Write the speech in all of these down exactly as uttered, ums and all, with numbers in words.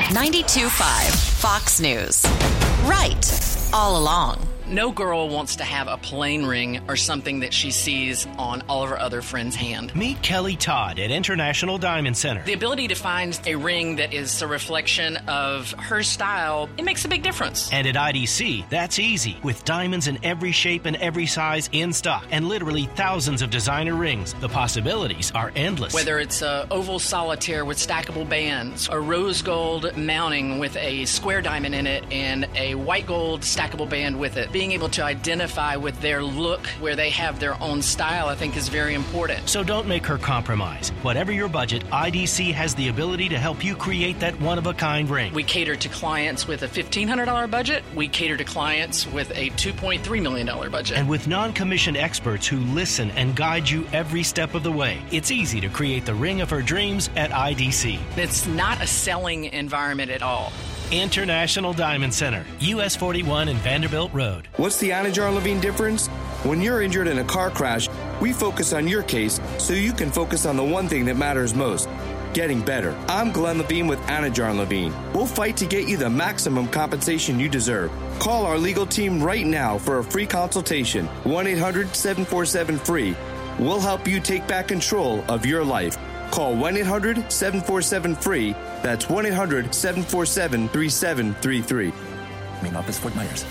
ninety-two point five Fox News. Right all along. No girl wants to have a plain ring or something that she sees on all of her other friends' hand. Meet Kelly Todd at International Diamond Center. The ability to find a ring that is a reflection of her style, it makes a big difference. And at I D C, that's easy. With diamonds in every shape and every size in stock, and literally thousands of designer rings, the possibilities are endless. Whether it's a oval solitaire with stackable bands, a rose gold mounting with a square diamond in it, and a white gold stackable band with it, being able to identify with their look where they have their own style, I think, is very important. So don't make her compromise. Whatever your budget, I D C has the ability to help you create that one-of-a-kind ring. We cater to clients with a fifteen hundred dollars budget. We cater to clients with a two point three million dollars budget. And with non-commissioned experts who listen and guide you every step of the way, it's easy to create the ring of her dreams at I D C. It's not a selling environment at all. International Diamond Center, U S forty-one and Vanderbilt Road. What's the Anajar Levine difference? When you're injured in a car crash, we focus on your case so you can focus on the one thing that matters most, getting better. I'm Glenn Levine with Anajar Levine. We'll fight to get you the maximum compensation you deserve. Call our legal team right now for a free consultation, one eight hundred seven four seven free. We'll help you take back control of your life. Call one eight hundred seven four seven free. That's one eight hundred seven four seven three seven three three. Main office, Fort Myers.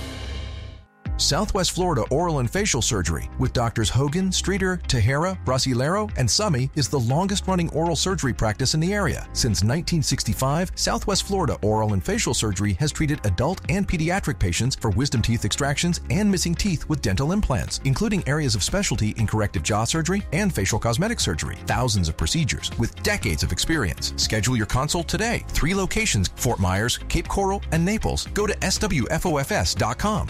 Southwest Florida Oral and Facial Surgery with Doctors Hogan, Streeter, Tejera, Brasileiro, and Sumi is the longest-running oral surgery practice in the area. Since nineteen sixty-five, Southwest Florida Oral and Facial Surgery has treated adult and pediatric patients for wisdom teeth extractions and missing teeth with dental implants, including areas of specialty in corrective jaw surgery and facial cosmetic surgery. Thousands of procedures with decades of experience. Schedule your consult today. Three locations: Fort Myers, Cape Coral, and Naples. Go to S W F O F S dot com.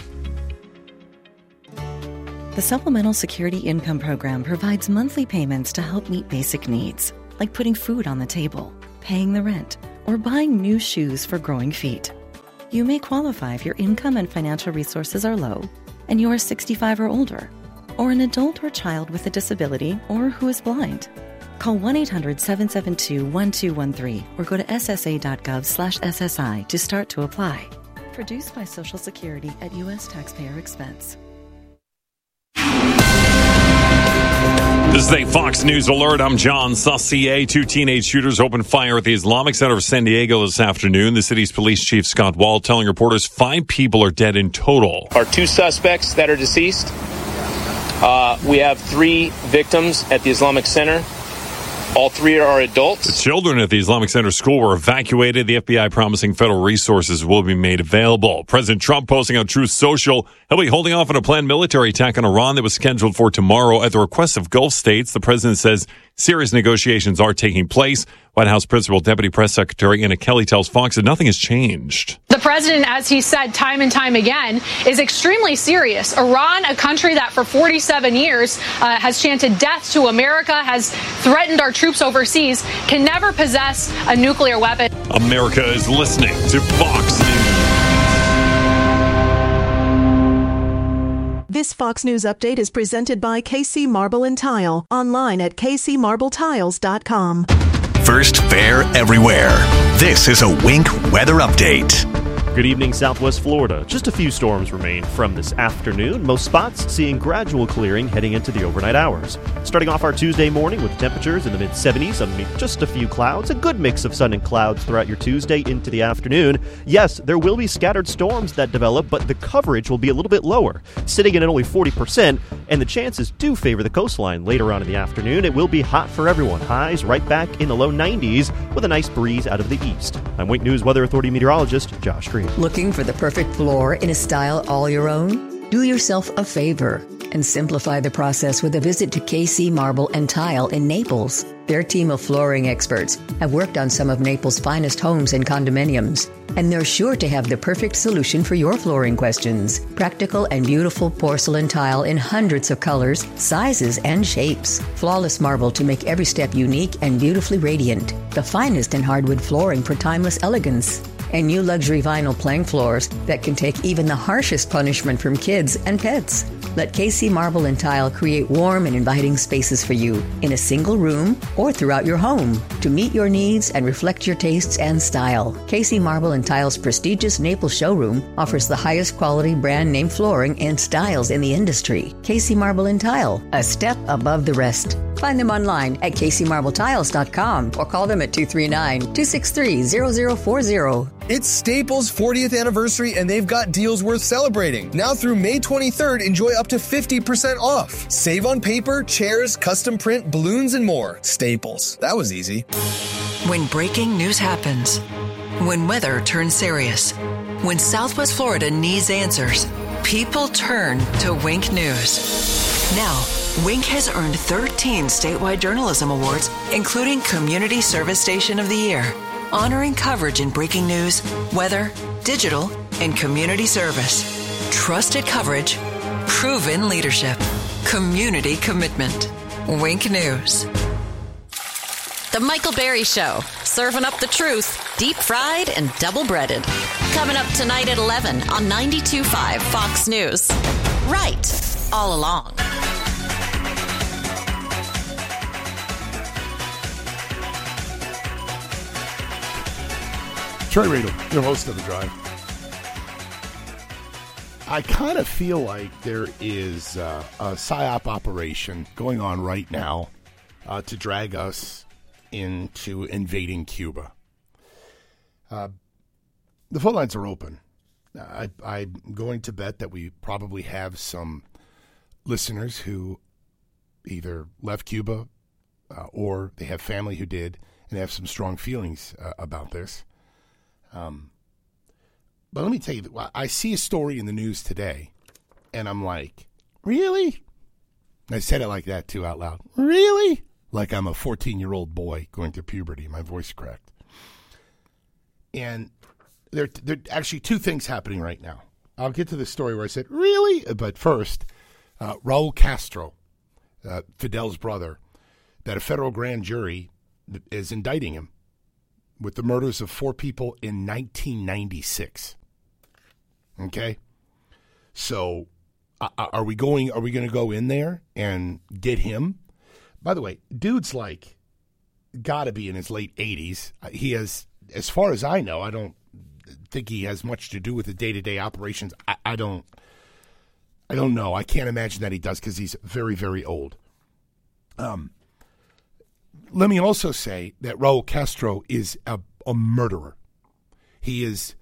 The Supplemental Security Income Program provides monthly payments to help meet basic needs, like putting food on the table, paying the rent, or buying new shoes for growing feet. You may qualify if your income and financial resources are low, and you are sixty-five or older, or an adult or child with a disability, or who is blind. Call one eight hundred seven seven two one two one three or go to S S A dot gov slash S S I to start to apply. Produced by Social Security at U S taxpayer expense. This is a Fox News alert. I'm John Saucier. Two teenage shooters opened fire at the Islamic Center of San Diego this afternoon. The city's police chief, Scott Wall, telling reporters five people are dead in total. Our two suspects that are deceased. Uh, we have three victims at the Islamic Center. All three are adults. The children at the Islamic Center school were evacuated. The F B I promising federal resources will be made available. President Trump posting on Truth Social, he'll be holding off on a planned military attack on Iran that was scheduled for tomorrow at the request of Gulf states. The president says serious negotiations are taking place. White House Principal Deputy Press Secretary Anna Kelly tells Fox that nothing has changed. The president, as he said time and time again, is extremely serious. Iran, a country that for forty-seven years uh, has chanted death to America, has threatened our troops overseas, can never possess a nuclear weapon. America is listening to Fox News. This Fox News update is presented by K C Marble and Tile, online at k c marble tiles dot com. First fair everywhere. This is a Wink weather update. Good evening, Southwest Florida. Just a few storms remain from this afternoon. Most spots seeing gradual clearing heading into the overnight hours. Starting off our Tuesday morning with temperatures in the mid seventies underneath just a few clouds. A good mix of sun and clouds throughout your Tuesday into the afternoon. Yes, there will be scattered storms that develop, but the coverage will be a little bit lower, sitting at only forty percent, and the chances do favor the coastline later on in the afternoon. It will be hot for everyone. Highs right back in the low nineties with a nice breeze out of the east. I'm Wink News Weather Authority meteorologist Josh Green. Looking for the perfect floor in a style all your own? Do yourself a favor and simplify the process with a visit to K C Marble and Tile in Naples. Their team of flooring experts have worked on some of Naples' finest homes and condominiums, and they're sure to have the perfect solution for your flooring questions. Practical and beautiful porcelain tile in hundreds of colors, sizes, and shapes. Flawless marble to make every step unique and beautifully radiant. The finest in hardwood flooring for timeless elegance. And new luxury vinyl plank floors that can take even the harshest punishment from kids and pets. Let K C Marble and Tile create warm and inviting spaces for you in a single room or throughout your home to meet your needs and reflect your tastes and style. K C Marble and Tile's prestigious Naples showroom offers the highest quality brand name flooring and styles in the industry. K C Marble and Tile, a step above the rest. Find them online at k c marble tiles dot com or call them at two three nine, two six three, zero zero four zero. It's Staples' fortieth anniversary, and they've got deals worth celebrating. Now through May twenty-third, enjoy up to fifty percent off. Save on paper, chairs, custom print, balloons, and more. Staples. That was easy. When breaking news happens, when weather turns serious, when Southwest Florida needs answers, people turn to Wink News. Now, Wink has earned thirteen statewide journalism awards, including Community Service Station of the Year, honoring coverage in breaking news, weather, digital, and community service. Trusted coverage, proven leadership, community commitment. Wink News. The Michael Berry Show, serving up the truth, deep fried and double breaded. Coming up tonight at eleven on ninety-two point five Fox News. Right, all along. Trey Riedel, your host of The Drive. I kind of feel like there is uh, a PSYOP operation going on right now uh, to drag us into invading Cuba. Uh, the phone lines are open. I, I'm going to bet that we probably have some listeners who either left Cuba uh, or they have family who did and have some strong feelings uh, about this. Um, but let me tell you, I see a story in the news today, and I'm like, really? And I said it like that, too, out loud. Really? Like I'm a fourteen-year-old boy going through puberty. My voice cracked. And there, there are actually two things happening right now. I'll get to the story where I said, really? But first, uh, Raul Castro, uh, Fidel's brother, that a federal grand jury is indicting him with the murders of four people in nineteen ninety-six. Okay? So uh, are we going, are we going to go in there and get him? By the way, dude's like got to be in his late eighties. He has, as far as I know, I don't think he has much to do with the day-to-day operations. I, I don't, I don't know. I can't imagine that he does because he's very, very old. Um, let me also say that Raul Castro is a, a murderer. He is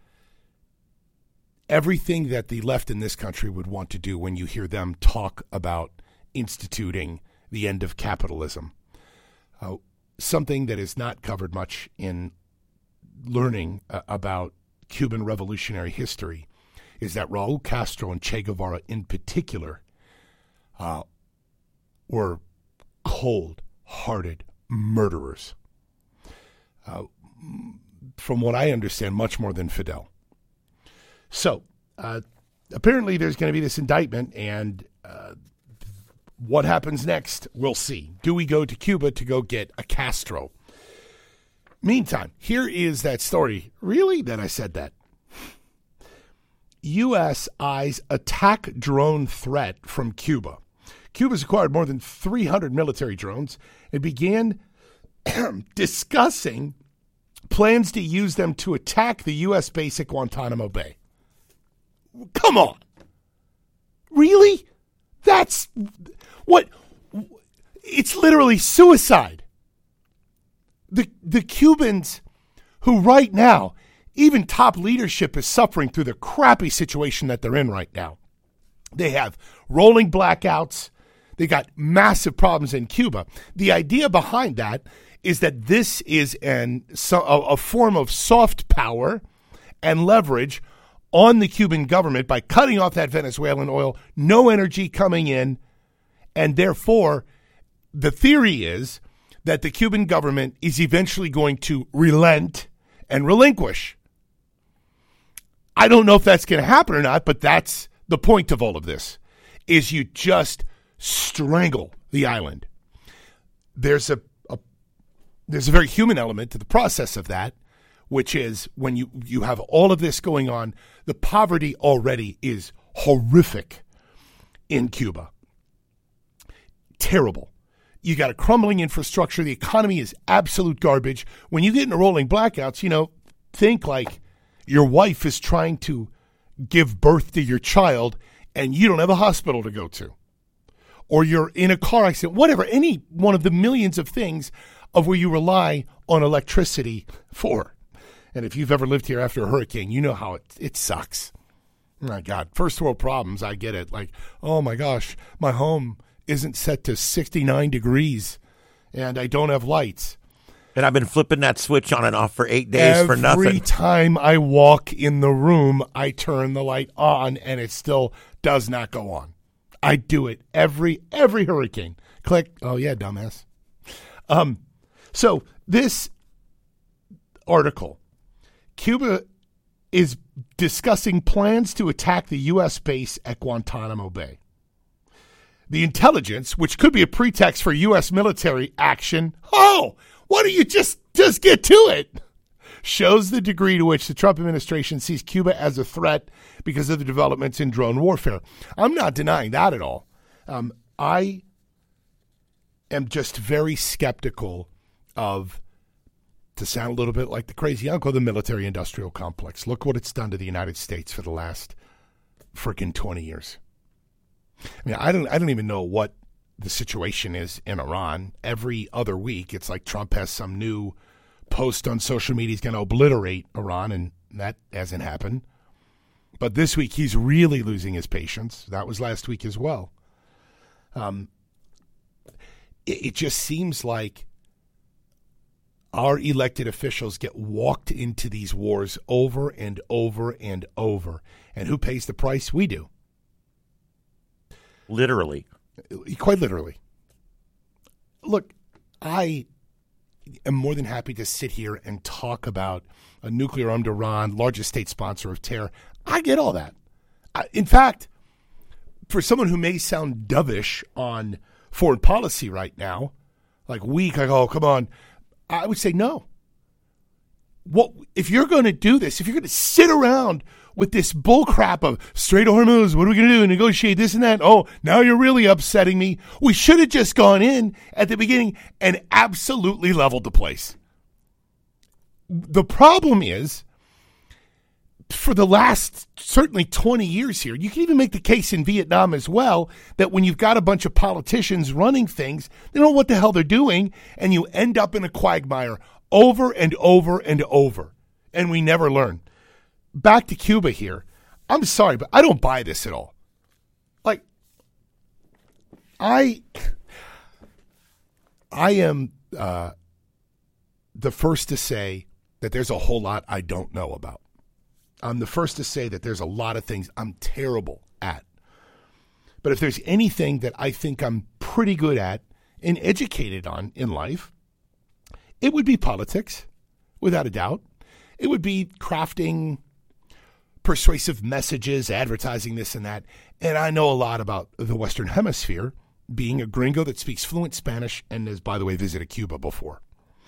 everything that the left in this country would want to do when you hear them talk about instituting the end of capitalism. Uh, something that is not covered much in learning uh, about Cuban revolutionary history is that Raul Castro and Che Guevara in particular uh, were cold-hearted murderers. Uh, from what I understand, much more than Fidel. So, uh, apparently there's going to be this indictment, and uh, what happens next, we'll see. Do we go to Cuba to go get a Castro? Meantime, here is that story. Really? That I said that. U S eyes attack drone threat from Cuba. Cuba's acquired more than three hundred military drones and began discussing plans to use them to attack the U S base at Guantanamo Bay. Come on. Really? That's what? It's literally suicide. The the Cubans, who right now, even top leadership is suffering through the crappy situation that they're in right now. They have rolling blackouts. They got massive problems in Cuba. The idea behind that is that this is an so, a, a form of soft power and leverage on the Cuban government by cutting off that Venezuelan oil, no energy coming in, and therefore the theory is that the Cuban government is eventually going to relent and relinquish. I don't know if that's going to happen or not, but that's the point of all of this, is you just strangle the island. There's a, a there's a very human element to the process of that, which is when you, you have all of this going on, the poverty already is horrific in Cuba. Terrible. You got a crumbling infrastructure. The economy is absolute garbage. When you get into rolling blackouts, you know, think like your wife is trying to give birth to your child and you don't have a hospital to go to. Or you're in a car accident, whatever, any one of the millions of things of where you rely on electricity for. And if you've ever lived here after a hurricane, you know how it, it sucks. Oh my God, first world problems, I get it. Like, oh my gosh, my home isn't set to sixty-nine degrees and I don't have lights. And I've been flipping that switch on and off for eight days Every for nothing. Every time I walk in the room, I turn the light on and it still does not go on. I do it every every hurricane. Click. Oh, yeah, dumbass. Um, so this article, Cuba is discussing plans to attack the U S base at Guantanamo Bay. The intelligence, which could be a pretext for U S military action, oh, why don't you just, just get to it? Shows the degree to which the Trump administration sees Cuba as a threat because of the developments in drone warfare. I'm not denying that at all. Um, I am just very skeptical of, to sound a little bit like the crazy uncle, the military-industrial complex. Look what it's done to the United States for the last freaking twenty years. I mean, I don't, I don't even know what the situation is in Iran. Every other week, it's like Trump has some new post on social media. He's going to obliterate Iran, and that hasn't happened. But this week, he's really losing his patience. That was last week as well. Um, it, it just seems like our elected officials get walked into these wars over and over and over. And who pays the price? We do. Literally. Quite literally. Look, I am more than happy to sit here and talk about a nuclear-armed Iran, largest state sponsor of terror. I get all that. I, in fact, for someone who may sound dovish on foreign policy right now, like weak, like, oh, come on, I would say no. What if you're going to do this, if you're going to sit around with this bullcrap of Strait of Hormuz, what are we going to do? Negotiate this and that? Oh, now you're really upsetting me. We should have just gone in at the beginning and absolutely leveled the place. The problem is, for the last certainly twenty years here, you can even make the case in Vietnam as well, that when you've got a bunch of politicians running things, they don't know what the hell they're doing, and you end up in a quagmire over and over and over, and we never learn. Back to Cuba here. I'm sorry, but I don't buy this at all. Like, I, I am uh, the first to say that there's a whole lot I don't know about. I'm the first to say that there's a lot of things I'm terrible at. But if there's anything that I think I'm pretty good at and educated on in life, it would be politics, without a doubt. It would be crafting persuasive messages, advertising this and that. And I know a lot about the Western Hemisphere, being a gringo that speaks fluent Spanish and has, by the way, visited Cuba before.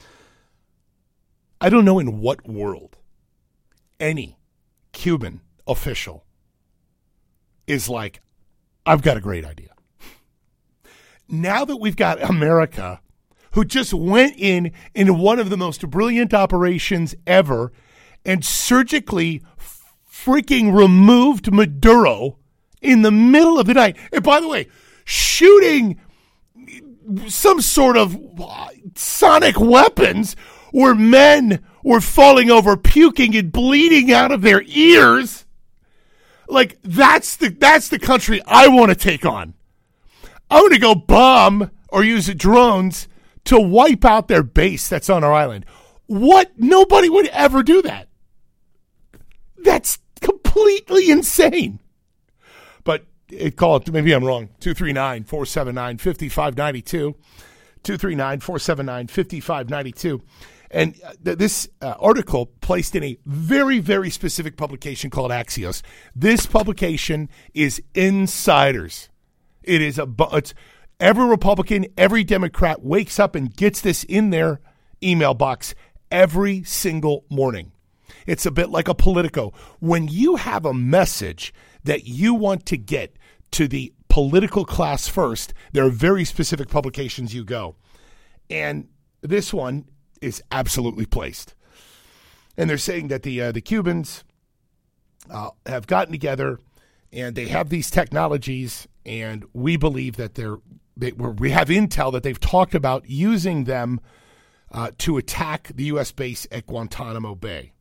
I don't know in what world any Cuban official is like, I've got a great idea. Now that we've got America, who just went in in one of the most brilliant operations ever and surgically freaking removed Maduro in the middle of the night. And by the way, shooting some sort of sonic weapons where men were falling over, puking and bleeding out of their ears. Like, that's the that's the country I want to take on. I want to go bomb or use drones to wipe out their base that's on our island. What? Nobody would ever do that. That's completely insane. But it call it, maybe I'm wrong, two three nine, four seven nine, five five nine two, two three nine, four seven nine, five five nine two. And th- this uh, article placed in a very, very specific publication called Axios. This publication is insiders. It is a, it's every Republican, every Democrat wakes up and gets this in their email box every single morning. It's a bit like a Politico. When you have a message that you want to get to the political class first. There are very specific publications you go. And this one is absolutely placed. And they're saying that the uh, the Cubans uh, have gotten together and they have these technologies, and we believe that they're they, we have intel that they've talked about using them uh, to attack the U S base at Guantanamo Bay.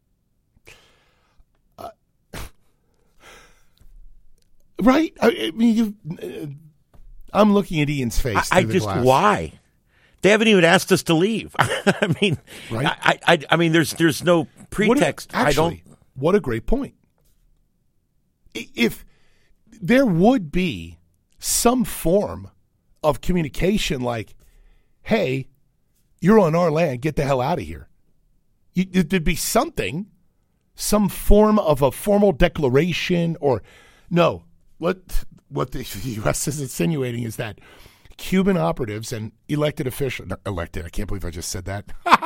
Uh, right? I, I mean, you. Uh, I'm looking at Ian's face. I, I the just glass. why. They haven't even asked us to leave. I mean, right? I, I, I mean, there's there's no pretext. What a, actually, I don't. What a great point. If there would be some form of communication, like, "Hey, you're on our land. Get the hell out of here." You, there'd be something, some form of a formal declaration, or no. What what the U S is insinuating is that Cuban operatives and elected officials, not elected, I can't believe I just said that.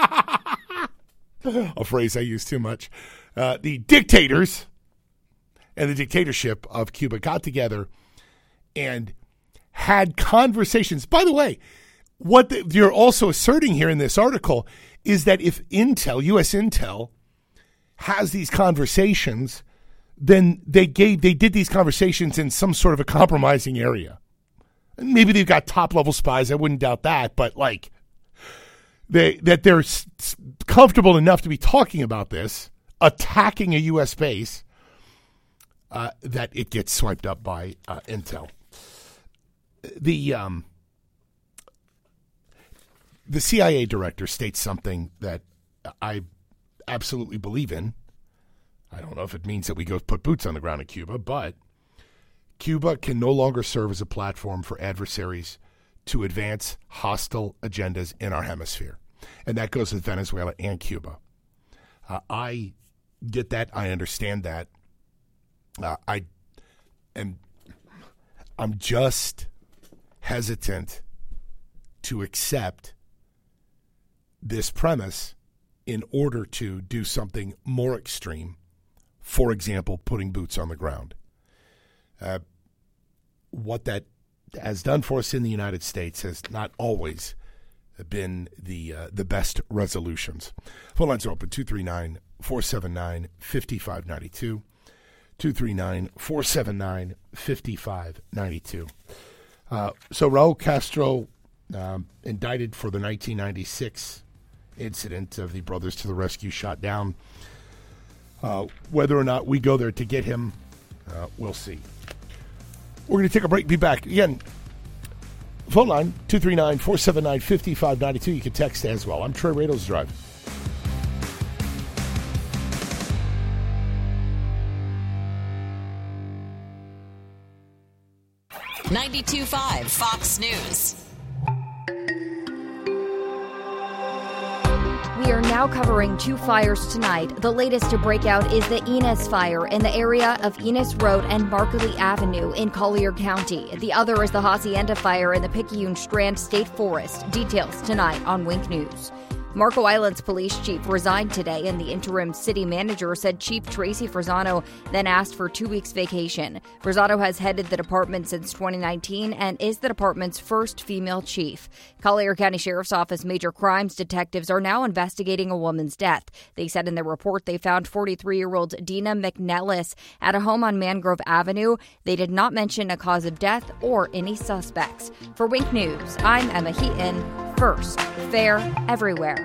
A phrase I use too much. Uh, the dictators and the dictatorship of Cuba got together and had conversations. By the way, what the, you're also asserting here in this article is that if Intel, U S Intel, has these conversations, then they gave they did these conversations in some sort of a compromising area. Maybe they've got top-level spies. I wouldn't doubt that. But, like, they that they're s- comfortable enough to be talking about this, attacking a U S base, uh, that it gets swiped up by uh, Intel. The um, the C I A director states something that I absolutely believe in. I don't know if it means that we go put boots on the ground in Cuba, but Cuba can no longer serve as a platform for adversaries to advance hostile agendas in our hemisphere. And that goes with Venezuela and Cuba. Uh, I get that. I understand that. Uh, I am I'm just hesitant to accept this premise in order to do something more extreme. For example, putting boots on the ground. Uh, what that has done for us in the United States has not always been the uh, the best resolutions. Phone lines are open, two three nine, four seven nine, five five nine two, two three nine, four seven nine, five five nine two. Uh, so Raul Castro, um, indicted for the nineteen ninety-six incident of the Brothers to the Rescue shot down. Uh, whether or not we go there to get him, uh, we'll see. We're going to take a break. Be back. Again, phone line, two three nine, four seven nine, five five nine two. You can text as well. I'm Trey Rados driving. ninety-two point five Fox News. We are now covering two fires tonight. The latest to break out is the Enos fire in the area of Enos Road and Markley Avenue in Collier County. The other is the Hacienda fire in the Picayune Strand State Forest. Details tonight on Wink News. Marco Island's police chief resigned today, and the interim city manager said Chief Tracy Frisano then asked for two weeks vacation. Frisano has headed the department since twenty nineteen and is the department's first female chief. Collier County Sheriff's Office major crimes detectives are now investigating a woman's death. They said in their report they found forty-three-year-old Dina McNellis at a home on Mangrove Avenue. They did not mention a cause of death or any suspects. For Wink News, I'm Emma Heaton. First, fair everywhere.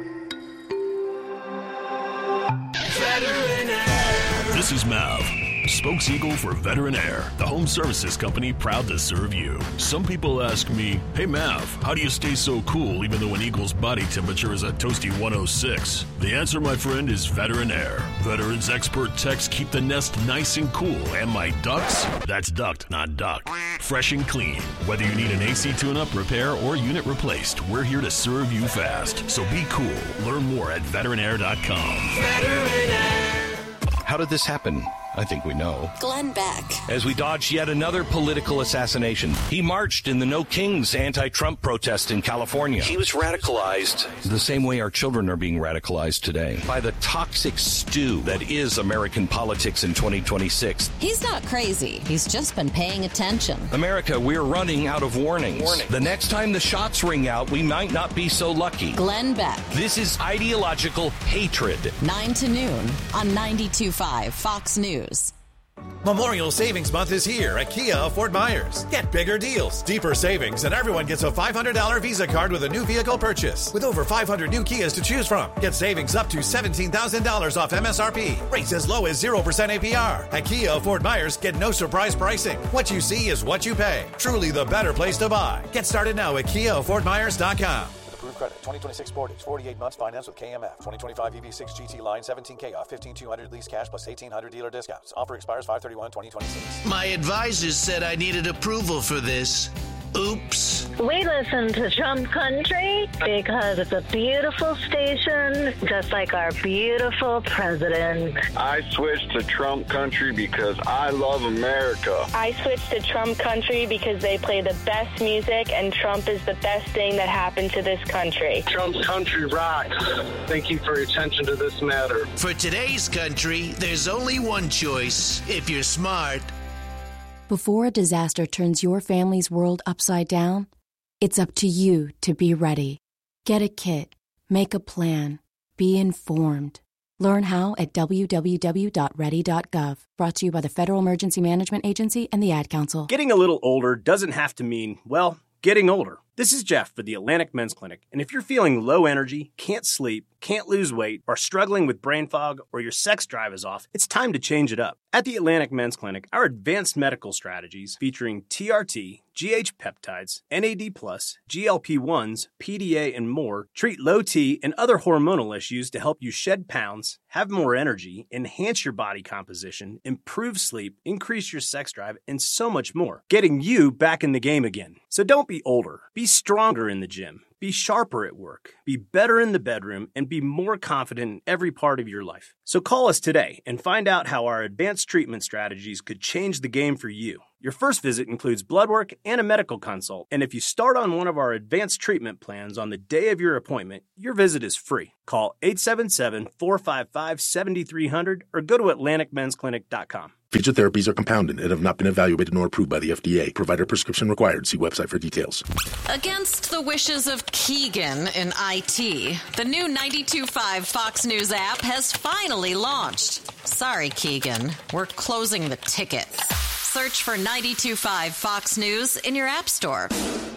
This is Mav, spokes eagle for Veteran Air, the home services company proud to serve you. Some people ask me, hey Mav, how do you stay so cool even though an eagle's body temperature is a toasty one oh six? The answer, my friend, is Veteran Air. Veterans expert techs keep the nest nice and cool, and my ducks, that's ducked, not duck, fresh and clean. Whether you need an A C tune-up, repair, or unit replaced, we're here to serve you fast. So be cool. Learn more at veteran air dot com. Veteran Air. How did this happen? I think we know. Glenn Beck. As we dodge yet another political assassination, he marched in the No Kings anti-Trump protest in California. He was radicalized the same way our children are being radicalized today by the toxic stew that is American politics in twenty twenty-six. He's not crazy. He's just been paying attention. America, we're running out of warnings. Warning. The next time the shots ring out, we might not be so lucky. Glenn Beck. This is ideological hatred. nine to noon on ninety-two point five Fox News. Memorial Savings Month is here at Kia of Fort Myers. Get bigger deals, deeper savings, and everyone gets a five hundred dollars Visa card with a new vehicle purchase. With over five hundred new Kias to choose from, get savings up to seventeen thousand dollars off M S R P. Rates as low as zero percent A P R. At Kia of Fort Myers, get no surprise pricing. What you see is what you pay. Truly the better place to buy. Get started now at kia of fort myers dot com. Approved credit. twenty twenty-six Sportage. forty-eight months finance with K M F. twenty twenty-five E V six G T line seventeen K off. fifteen two hundred lease cash plus eighteen hundred dealer discounts. Offer expires five thirty-one twenty twenty-six. My advisors said I needed approval for this. Oops. We listen to Trump Country because it's a beautiful station, just like our beautiful president. I switched to Trump Country because I love America. I switched to Trump Country because they play the best music and Trump is the best thing that happened to this country. Trump's country rocks. Thank you for your attention to this matter. For today's country, there's only one choice. If you're smart. Before a disaster turns your family's world upside down, it's up to you to be ready. Get a kit, make a plan, be informed. Learn how at w w w dot ready dot gov. Brought to you by the Federal Emergency Management Agency and the Ad Council. Getting a little older doesn't have to mean, well, getting older. This is Jeff for the Atlantic Men's Clinic, and if you're feeling low energy, can't sleep, can't lose weight, are struggling with brain fog, or your sex drive is off, it's time to change it up. At the Atlantic Men's Clinic, our advanced medical strategies featuring T R T, G H peptides, N A D plus, G L P ones, P D A, and more treat low T and other hormonal issues to help you shed pounds, have more energy, enhance your body composition, improve sleep, increase your sex drive, and so much more, getting you back in the game again. So don't be older. Be stronger in the gym. Be sharper at work, be better in the bedroom, and be more confident in every part of your life. So call us today and find out how our advanced treatment strategies could change the game for you. Your first visit includes blood work and a medical consult, and if you start on one of our advanced treatment plans on the day of your appointment, your visit is free. Call eight seven seven, four five five, seven three zero zero or go to atlantic men's clinic dot com. Featured therapies are compounded and have not been evaluated nor approved by the F D A. Provider prescription required. See website for details. Against the wishes of Keegan in I T, the new ninety-two point five Fox News app has finally launched. Sorry, Keegan. We're closing the tickets. Search for ninety-two point five Fox News in your app store.